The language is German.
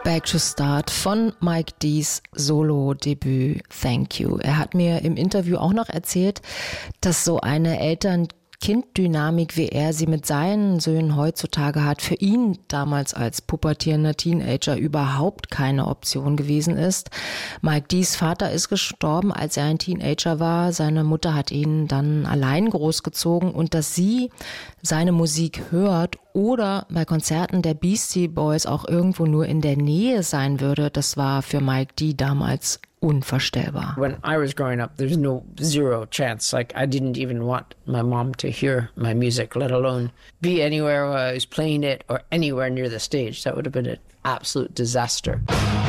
Back to Start von Mike D's Solo-Debüt Thank You. Er hat mir im Interview auch noch erzählt, dass so eine Eltern-Kind-Dynamik, wie er sie mit seinen Söhnen heutzutage hat, für ihn damals als pubertierender Teenager überhaupt keine Option gewesen ist. Mike D's Vater ist gestorben, als er ein Teenager war. Seine Mutter hat ihn dann allein großgezogen und dass sie seine Musik hört oder bei Konzerten der Beastie Boys auch irgendwo nur in der Nähe sein würde, das war für Mike D. damals unvorstellbar. When I was growing up, there's zero chance. Like, I didn't even want my mom to hear my music, let alone be anywhere where I was playing it or anywhere near the stage. That would have been an absolute disaster.